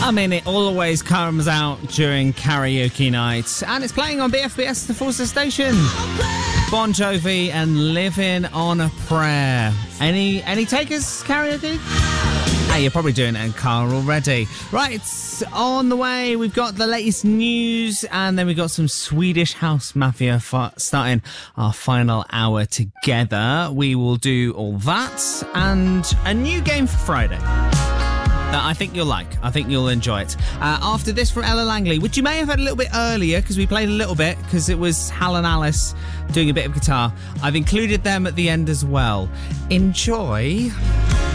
I mean, it always comes out during karaoke night, and it's playing on BFBS, the Forza station. Bon Jovi and Living on a Prayer. Any takers, karaoke? Hey, you're probably doing it in car already. Right, it's on the way. We've got the latest news, and then we've got some Swedish House Mafia starting our final hour together. We will do all that, and a new game for Friday that I think you'll like. I think you'll enjoy it. After this from Ella Langley, which you may have had a little bit earlier because we played a little bit because it was Hal and Alice doing a bit of guitar. I've included them at the end as well. Enjoy.